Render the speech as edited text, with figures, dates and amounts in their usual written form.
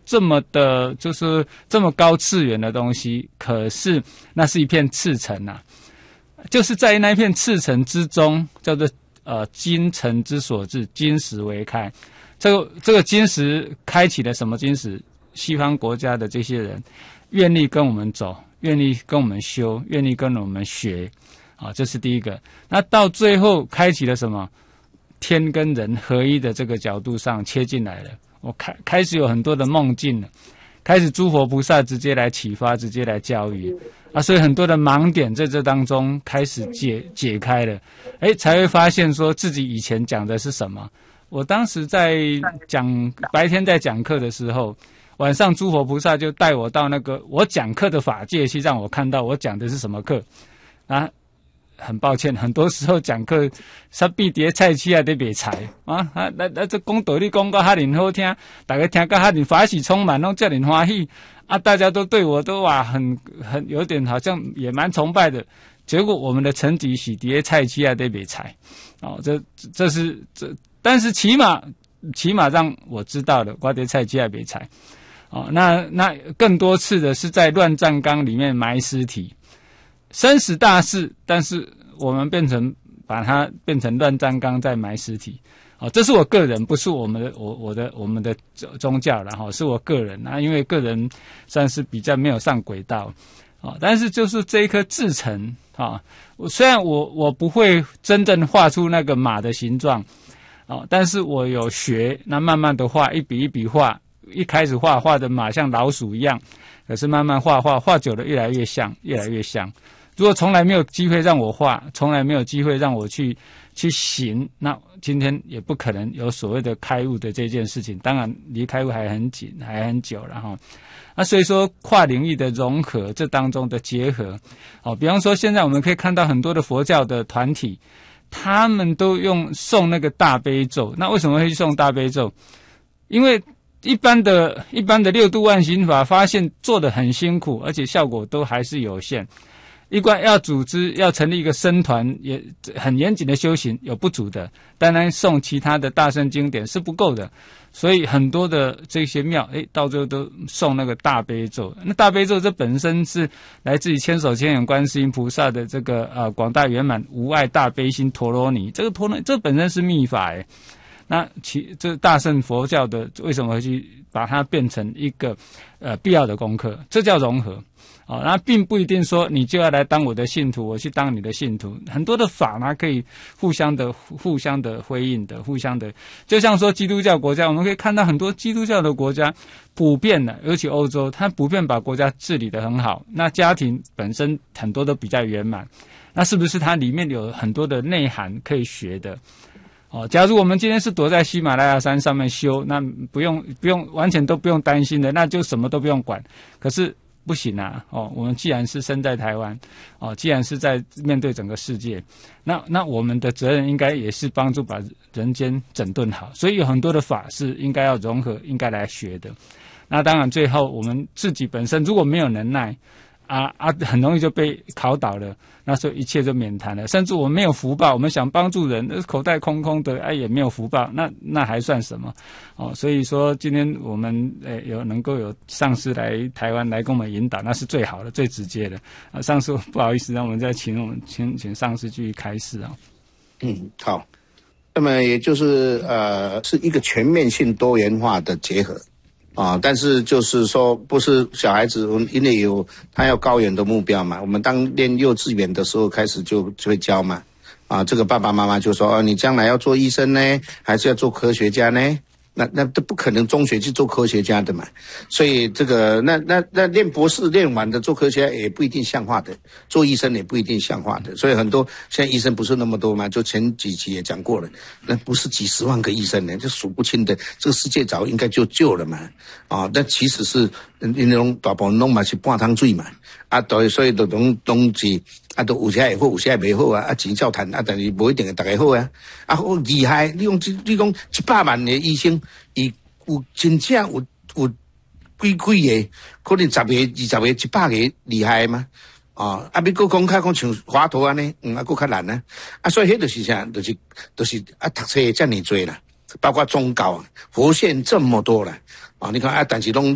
这么的，就是这么高次元的东西，可是那是一片赤诚啊，就是在那一片赤诚之中，叫做金诚之所至，金石为开。这个金石开启了什么金石？西方国家的这些人愿意跟我们走，愿意跟我们修，愿意跟我们学，这是第一个。那到最后开启了什么？天跟人合一的这个角度上切进来了，我开始有很多的梦境了，开始诸佛菩萨直接来启发，直接来教育所以很多的盲点在这当中开始解开了，才会发现说自己以前讲的是什么。我当时在白天在讲课的时候，晚上诸佛菩萨就带我到那个我讲课的法界去，让我看到我讲的是什么课啊。很抱歉，很多时候讲课，啥比碟菜市啊在卖菜那这讲道理讲到哈尔好听，大家听到哈尔法喜充满，拢叫人欢喜大家都对我都很有点好像也蛮崇拜的。结果我们的成绩是碟菜市啊在卖菜这是但是起码让我知道了，我碟菜市啊卖菜那更多次的是在乱葬岗里面埋尸体。生死大事，但是我们把它变成乱葬岗在埋尸体这是我个人，不是我们的宗教啦是我个人因为个人算是比较没有上轨道但是就是这一颗至诚虽然我不会真正画出那个马的形状但是我有学，那慢慢的画，一笔一笔画，一开始画的马像老鼠一样，可是慢慢画久了越来越像，越来越像。如果从来没有机会让我画，从来没有机会让我去行，那今天也不可能有所谓的开悟的这件事情。当然离开悟还很紧，还很久了所以说跨领域的融合，这当中的结合比方说现在我们可以看到很多的佛教的团体，他们都诵那个大悲咒。那为什么会去诵大悲咒？因为一般的六度万行法发现做得很辛苦，而且效果都还是有限。一贯要组织要成立一个僧团，也很严谨的修行有不足的，当然诵其他的大乘经典是不够的，所以很多的这些庙到最后都诵那个大悲咒。那大悲咒这本身是来自于千手千眼观世音菩萨的这个广大圆满无碍大悲心陀罗尼，这个陀罗尼这本身是密法那这大乘佛教的为什么会去把它变成一个必要的功课？这叫融合那并不一定说你就要来当我的信徒，我去当你的信徒。很多的法呢可以互相的辉映的，互相的，就像说基督教国家，我们可以看到很多基督教的国家普遍的，尤其欧洲，它普遍把国家治理得很好，那家庭本身很多都比较圆满，那是不是它里面有很多的内涵可以学的？假如我们今天是躲在喜马拉雅山上面修，那不用完全都不用担心的，那就什么都不用管。可是不行我们既然是身在台湾既然是在面对整个世界，那我们的责任应该也是帮助把人间整顿好，所以有很多的法是应该要融合，应该来学的。那当然最后我们自己本身如果没有能耐很容易就被考倒了，那时候一切就免谈了。甚至我们没有福报，我们想帮助人，口袋空空的也没有福报，那还算什么？所以说今天我们能够有上师来台湾来跟我们引导，那是最好的、最直接的。上师不好意思，让我们再请上师继续开示好。那么也就是是一个全面性多元化的结合。但是就是说，不是小孩子，因为他要高远的目标嘛。我们当念幼稚园的时候开始就会教嘛。这个爸爸妈妈就说，你将来要做医生呢，还是要做科学家呢？那都不可能中学去做科学家的嘛。所以这个那念博士念完的做科学家也不一定像话的，做医生也不一定像话的。所以很多现在医生不是那么多嘛，就前几期也讲过了，那不是几十万个医生呢，就数不清的。这个世界早应该就救了嘛。但其实是那种大部分弄嘛是半桶水嘛。所以就拢是都有些会好，有些袂好钱照赚但是不一定会大家好好厉害。你讲100万的医生，伊有真正有几个，可能10个、20个、100个厉害吗？美国讲像华佗安尼，佫较难所以迄就是啥，就是读册这么多啦，包括宗教佛线这么多啦。你看但是拢